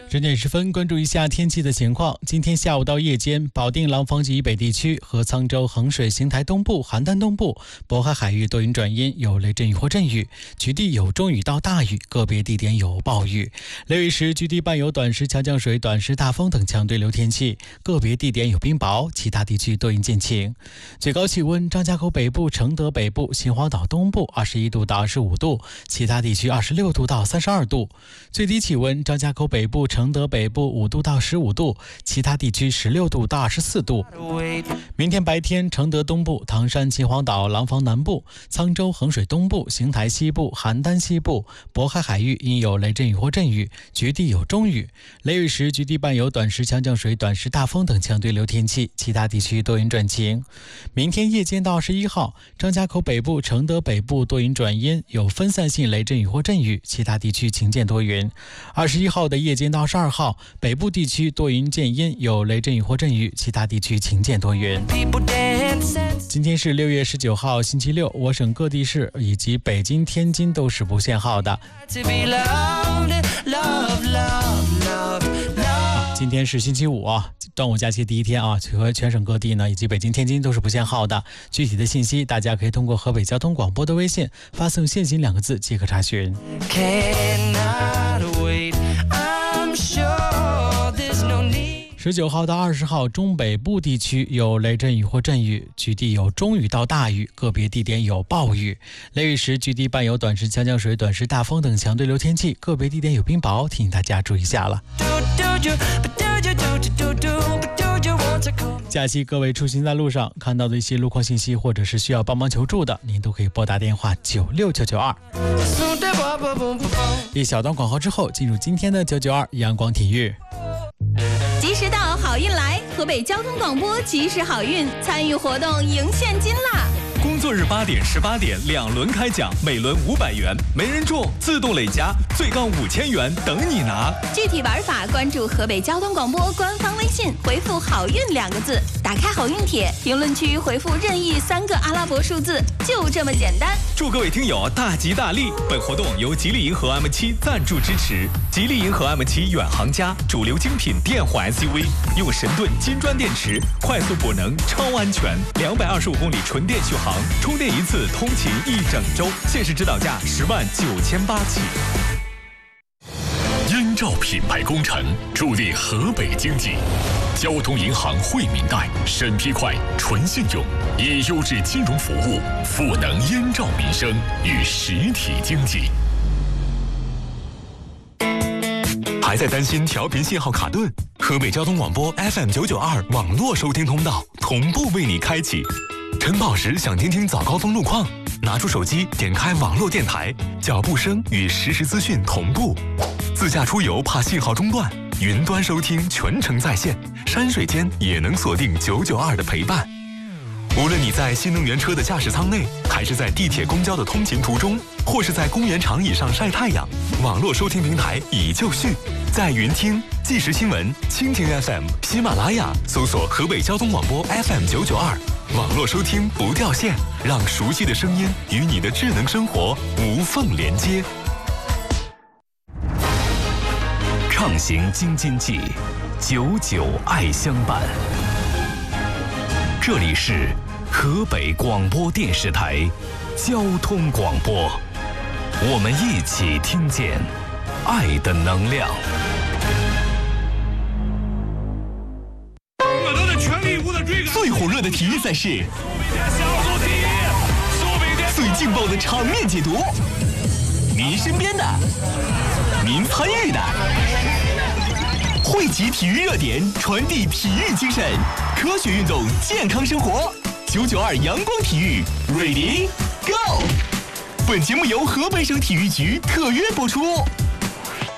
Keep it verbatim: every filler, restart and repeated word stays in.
十点十分，关注一下天气的情况。今天下午到夜间，保定廊坊及以北地区和沧州、衡水、邢台东部、邯郸东部、渤海海域多云转阴，有雷阵雨或阵雨，局地有中雨到大雨，个别地点有暴雨。雷雨时，局地伴有短时强降水、短时大风等强对流天气，个别地点有冰雹，其他地区多云见晴。最高气温：张家口北部、承德北部、秦皇岛东部二十一度到二十五度，其他地区二十六度到三十二度。最低气温：张家口北部、承德北部五度到十五度，其他地区十六度到二十四度。明天白天，承德东部、唐山、秦皇岛、廊坊南部、沧州、衡水东部、邢台西部、邯郸西部、渤海海域因有雷阵雨或阵雨，局地有中雨。雷雨时，局地伴有短时强降水、短时大风等强对流天气，其他地区多云转晴。明天夜间到二十一号，张家口北部、承德北部多云转阴，有分散性雷阵雨或阵雨，其他地区晴间多云。二十一号的夜间到二十二号，北部地区多云见阴，有雷阵雨或阵雨，其他地区晴间多云。今天是六月十九号星期六，我省各地市以及北京、天津都是不限号的。今天是星期五啊，端午假期第一天啊，和全省各地呢以及北京、天津都是不限号的。具体的信息大家可以通过河北交通广播的微信发送限行两个字即可查询。十九号到二十号，中北部地区有雷阵雨或阵雨，局地有中雨到大雨，个别地点有暴雨。雷雨时，局地伴有短时强降水、短时大风等强对流天气，个别地点有冰雹，提醒大家注意一下了。假期各位出行在路上，看到的一些路况信息或者是需要帮忙求助的，您都可以拨打电话九六九九二。一小段广告之后，进入今天的九九二阳光体育。 及时到，好运来！河北交通广播及时好运，参与活动赢现金啦！ 工作日八点、十八点两轮开奖，每轮五百元，没人中自动累加，最高五千元等你拿。 具体玩法关注河北交通广播官方微信，回复“好运”两个字，打开好运帖，评论区回复任意三个阿拉伯数字，就这么简单。 祝各位听友大吉大利！本活动由吉利银河 M 七 赞助支持。吉利银河 M 七 远航家，主流精品电混 S U V， 用神盾金砖电池，快速补能，超安全，两百二十五公里纯电续航。充电一次通勤一整周，限时指导价十万九千八起。 燕赵品牌工程助力河北经济，交通银行惠民贷，审批快，纯信用，以优质金融服务赋能燕赵民生与实体经济。还在担心调频信号卡顿？河北交通广播 F M 九九二网络收听通道同步为你开启。晨跑时想听听早高峰路况，拿出手机点开网络电台，脚步声与实时资讯同步。自驾出游怕信号中断，云端收听全程在线，山水间也能锁定九九二的陪伴。无论你在新能源车的驾驶舱内，还是在地铁公交的通勤途中，或是在公园长椅上晒太阳，网络收听平台已就绪，在云听、即时新闻、蜻蜓 F M、喜马拉雅搜索河北交通广播 F M 九九二，网络收听不掉线，让熟悉的声音与你的智能生活无缝连接。 畅行京津冀，久久爱相伴。这里是河北广播电视台交通广播，我们一起听见爱的能量。 我都在全力以赴的追赶最火热的体育赛事，最劲爆的场面解读，您身边的，您参与的，汇集体育热点，传递体育精神，科学运动，健康生活。九九二阳光体育 ，Ready Go！ 本节目由河北省体育局特约播出。